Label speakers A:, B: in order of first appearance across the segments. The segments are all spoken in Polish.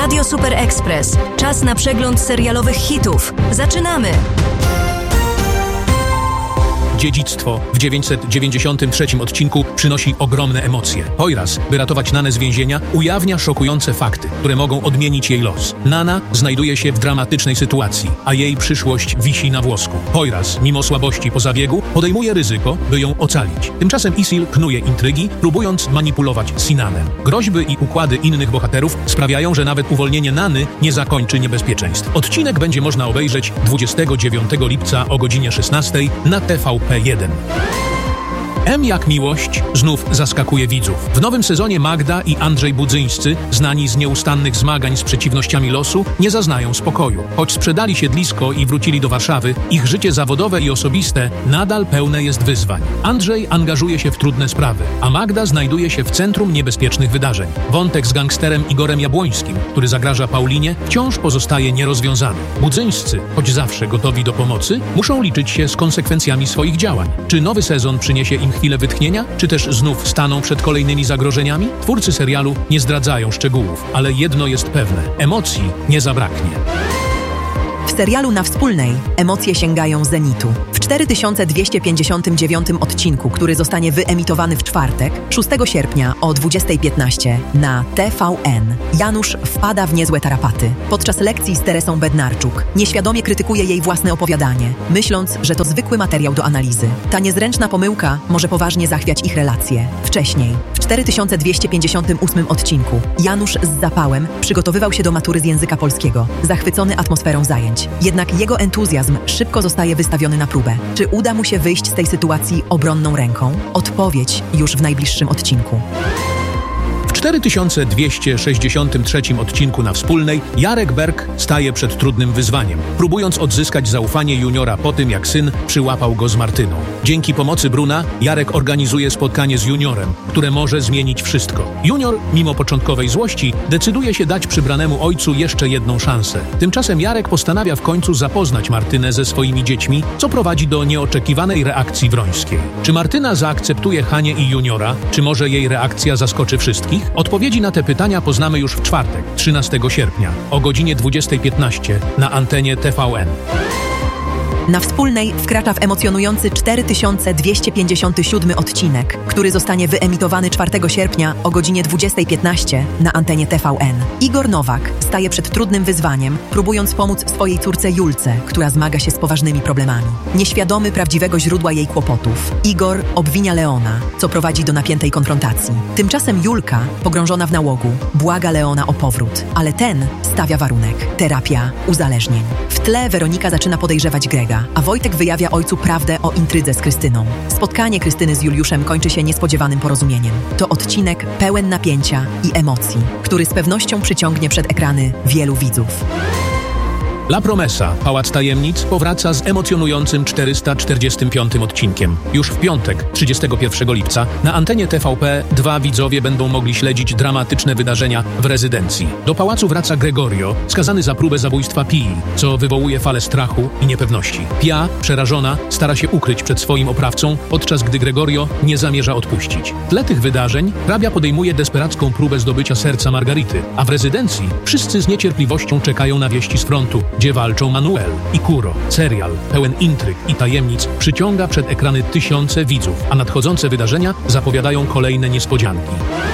A: Radio Super Express. Czas na przegląd serialowych hitów. Zaczynamy!
B: Dziedzictwo w 993 odcinku przynosi ogromne emocje. Poiras, by ratować Nanę z więzienia, ujawnia szokujące fakty, które mogą odmienić jej los. Nana znajduje się w dramatycznej sytuacji, a jej przyszłość wisi na włosku. Poiras, mimo słabości po zabiegu, podejmuje ryzyko, by ją ocalić. Tymczasem Isil knuje intrygi, próbując manipulować Sinanem. Groźby i układy innych bohaterów sprawiają, że nawet uwolnienie Nany nie zakończy niebezpieczeństw. Odcinek będzie można obejrzeć 29 lipca o godzinie 16 na TVP1. M jak miłość znów zaskakuje widzów. W nowym sezonie Magda i Andrzej Budzyńscy, znani z nieustannych zmagań z przeciwnościami losu, nie zaznają spokoju. Choć sprzedali siedlisko i wrócili do Warszawy, ich życie zawodowe i osobiste nadal pełne jest wyzwań. Andrzej angażuje się w trudne sprawy, a Magda znajduje się w centrum niebezpiecznych wydarzeń. Wątek z gangsterem Igorem Jabłońskim, który zagraża Paulinie, wciąż pozostaje nierozwiązany. Budzyńscy, choć zawsze gotowi do pomocy, muszą liczyć się z konsekwencjami swoich działań. Czy nowy sezon przyniesie im chwilę wytchnienia, czy też znów staną przed kolejnymi zagrożeniami? Twórcy serialu nie zdradzają szczegółów, ale jedno jest pewne: emocji nie zabraknie.
C: W serialu Na Wspólnej emocje sięgają zenitu. W 4259 odcinku, który zostanie wyemitowany w czwartek, 6 sierpnia o 20:15 na TVN, Janusz wpada w niezłe tarapaty. Podczas lekcji z Teresą Bednarczuk nieświadomie krytykuje jej własne opowiadanie, myśląc, że to zwykły materiał do analizy. Ta niezręczna pomyłka może poważnie zachwiać ich relacje. Wcześniej, w 4258 odcinku, Janusz z zapałem przygotowywał się do matury z języka polskiego, zachwycony atmosferą zajęć. Jednak jego entuzjazm szybko zostaje wystawiony na próbę. Czy uda mu się wyjść z tej sytuacji obronną ręką? Odpowiedź już w najbliższym odcinku.
B: W 4263 odcinku Na Wspólnej Jarek Berk staje przed trudnym wyzwaniem, próbując odzyskać zaufanie Juniora po tym, jak syn przyłapał go z Martyną. Dzięki pomocy Bruna Jarek organizuje spotkanie z Juniorem, które może zmienić wszystko. Junior, mimo początkowej złości, decyduje się dać przybranemu ojcu jeszcze jedną szansę. Tymczasem Jarek postanawia w końcu zapoznać Martynę ze swoimi dziećmi, co prowadzi do nieoczekiwanej reakcji Wrońskiej. Czy Martyna zaakceptuje Hanię i Juniora? Czy może jej reakcja zaskoczy wszystkich? Odpowiedzi na te pytania poznamy już w czwartek, 13 sierpnia, o godzinie 20:15 na antenie TVN.
C: Na Wspólnej wkracza w emocjonujący 4257 odcinek, który zostanie wyemitowany 4 sierpnia o godzinie 20:15 na antenie TVN. Igor Nowak staje przed trudnym wyzwaniem, próbując pomóc swojej córce Julce, która zmaga się z poważnymi problemami. Nieświadomy prawdziwego źródła jej kłopotów, Igor obwinia Leona, co prowadzi do napiętej konfrontacji. Tymczasem Julka, pogrążona w nałogu, błaga Leona o powrót, ale ten stawia warunek: terapia uzależnień. W tle Weronika zaczyna podejrzewać Grega, a Wojtek wyjawia ojcu prawdę o intrydze z Krystyną. Spotkanie Krystyny z Juliuszem kończy się niespodziewanym porozumieniem. To odcinek pełen napięcia i emocji, który z pewnością przyciągnie przed ekrany wielu widzów.
B: La Promesa, Pałac Tajemnic, powraca z emocjonującym 445 odcinkiem. Już w piątek, 31 lipca, na antenie TVP2 widzowie będą mogli śledzić dramatyczne wydarzenia w rezydencji. Do pałacu wraca Gregorio, skazany za próbę zabójstwa Pii, co wywołuje falę strachu i niepewności. Pia, przerażona, stara się ukryć przed swoim oprawcą, podczas gdy Gregorio nie zamierza odpuścić. W tle tych wydarzeń hrabia podejmuje desperacką próbę zdobycia serca Margarity, a w rezydencji wszyscy z niecierpliwością czekają na wieści z frontu, gdzie walczą Manuel i Kuro. Serial, pełen intryg i tajemnic, przyciąga przed ekrany tysiące widzów, a nadchodzące wydarzenia zapowiadają kolejne niespodzianki.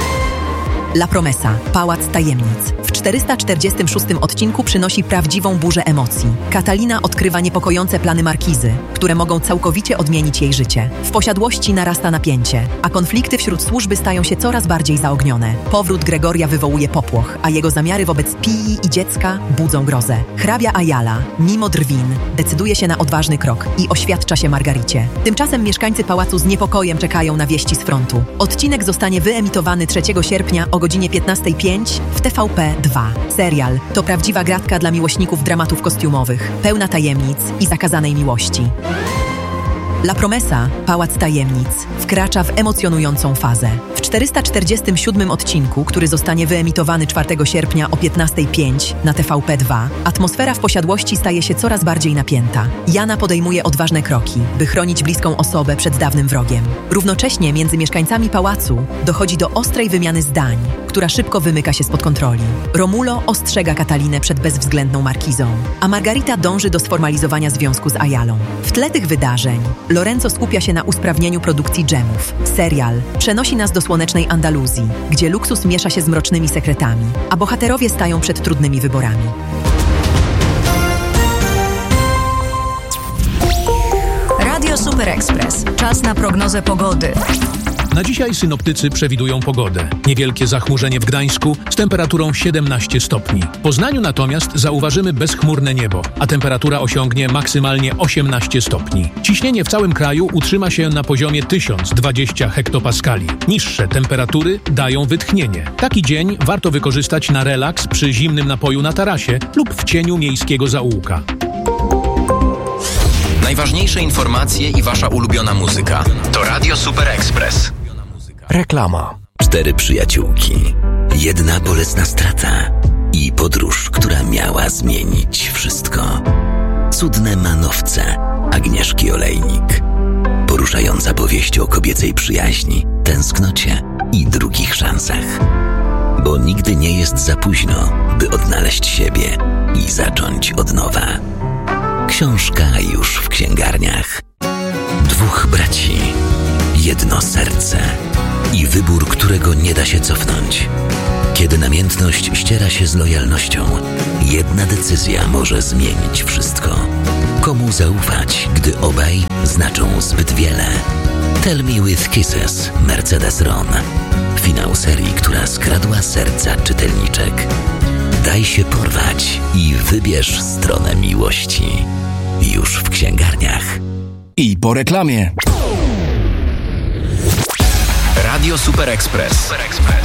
C: La Promesa, Pałac Tajemnic. W 446 odcinku przynosi prawdziwą burzę emocji. Katalina odkrywa niepokojące plany markizy, które mogą całkowicie odmienić jej życie. W posiadłości narasta napięcie, a konflikty wśród służby stają się coraz bardziej zaognione. Powrót Gregoria wywołuje popłoch, a jego zamiary wobec Pii i dziecka budzą grozę. Hrabia Ayala, mimo drwin, decyduje się na odważny krok i oświadcza się Margaricie. Tymczasem mieszkańcy pałacu z niepokojem czekają na wieści z frontu. Odcinek zostanie wyemitowany 3 sierpnia o godzinie 15:05 w TVP2. Serial to prawdziwa gratka dla miłośników dramatów kostiumowych, pełna tajemnic i zakazanej miłości. La Promesa, Pałac Tajemnic, wkracza w emocjonującą fazę. W 447 odcinku, który zostanie wyemitowany 4 sierpnia o 15:05 na TVP2, atmosfera w posiadłości staje się coraz bardziej napięta. Jana podejmuje odważne kroki, by chronić bliską osobę przed dawnym wrogiem. Równocześnie między mieszkańcami pałacu dochodzi do ostrej wymiany zdań, która szybko wymyka się spod kontroli. Romulo ostrzega Katalinę przed bezwzględną markizą, a Margarita dąży do sformalizowania związku z Ayalą. W tle tych wydarzeń Lorenzo skupia się na usprawnieniu produkcji dżemów. Serial przenosi nas do słonecznej Andaluzji, gdzie luksus miesza się z mrocznymi sekretami, a bohaterowie stają przed trudnymi wyborami.
A: Radio Super Express. Czas na prognozę pogody.
B: Na dzisiaj synoptycy przewidują pogodę. Niewielkie zachmurzenie w Gdańsku z temperaturą 17 stopni. W Poznaniu natomiast zauważymy bezchmurne niebo, a temperatura osiągnie maksymalnie 18 stopni. Ciśnienie w całym kraju utrzyma się na poziomie 1020 hektopaskali. Niższe temperatury dają wytchnienie. Taki dzień warto wykorzystać na relaks przy zimnym napoju na tarasie lub w cieniu miejskiego zaułka.
D: Najważniejsze informacje i wasza ulubiona muzyka to Radio Super Express.
E: Reklama.
F: 4 przyjaciółki, jedna bolesna strata i podróż, która miała zmienić wszystko. Cudne manowce Agnieszki Olejnik. Poruszająca powieść o kobiecej przyjaźni, tęsknocie i drugich szansach. Bo nigdy nie jest za późno, by odnaleźć siebie i zacząć od nowa. Książka już w księgarniach. 2 braci, jedno serce i wybór, którego nie da się cofnąć. Kiedy namiętność ściera się z lojalnością, jedna decyzja może zmienić wszystko. Komu zaufać, gdy obaj znaczą zbyt wiele? Tell Me With Kisses, Mercedes Ron. Finał serii, która skradła serca czytelniczek. Daj się porwać i wybierz stronę miłości. Już w księgarniach.
E: I po reklamie.
D: Radio Super Express.